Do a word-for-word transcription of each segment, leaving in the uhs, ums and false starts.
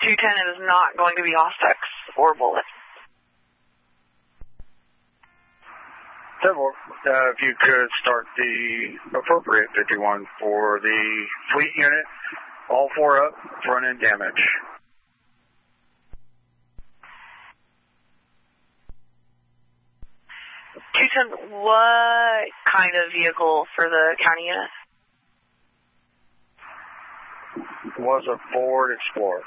two ten, it is not going to be Ostex or Bullet. ten four, uh, if you could start the appropriate fifty-one for the fleet unit, all four up, front end damage. two ten, what kind of vehicle for the county unit? Was a Ford Explorer.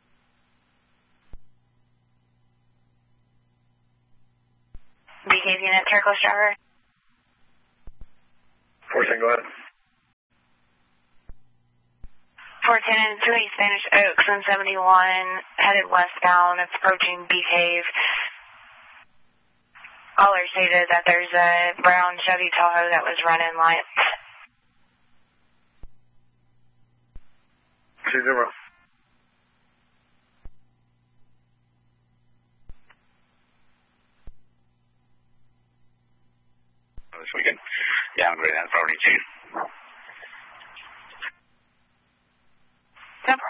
B K's unit, turquoise driver. four ten, go ahead. four ten and two eight Spanish Oaks on seventy-one, headed westbound. It's approaching B Cave. Caller stated that there's a brown Chevy Tahoe that was running lights. two zero. This weekend, downgrade that priority two. Number.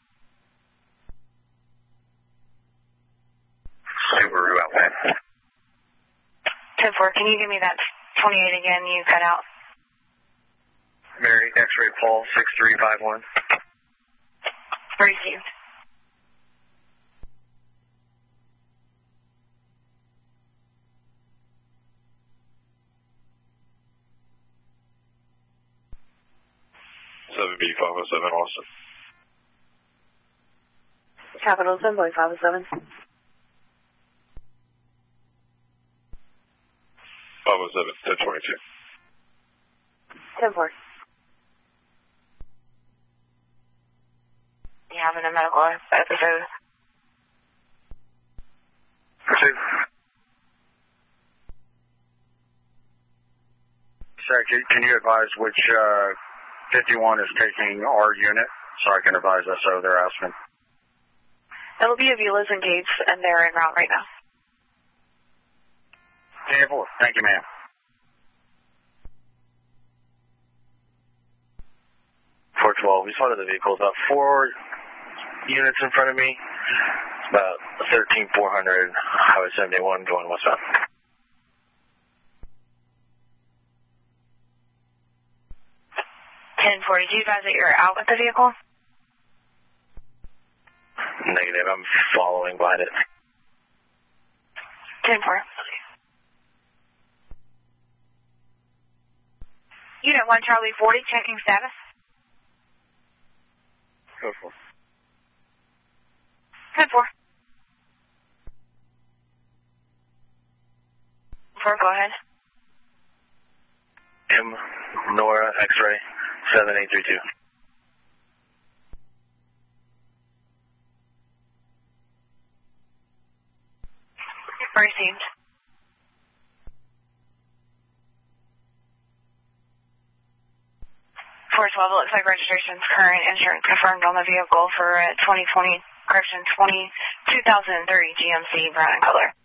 Subaru outlet. ten four, can you give me that twenty-eight again? You cut out. Mary, X-ray Paul, six three five one. Received. seven B five oh seven, Austin. Capital seven point five oh seven. five oh seven, ten twenty-two. ten four. You having a medical episode? Proceed. Sir, can, can you advise which uh, fifty-one is taking our unit so I can advise S O they're asking? It'll be Avila's and Gates, and they're en route right now. ten four, thank you, ma'am. four twelve, we spotted the vehicle. About four units in front of me. It's about thirteen four hundred, Highway seventy-one going westbound. ten four, did you guys that you're out with the vehicle? Negative, I'm following behind it. ten four. Unit one Charlie forty, checking status. Go for it. ten four. four, go ahead. M, Nora, X-ray, seven eight three two. Received. four twelve, it looks like registration's current, insurance confirmed on the vehicle for uh, twenty twenty, correction, twenty, two thousand three G M C brown and color.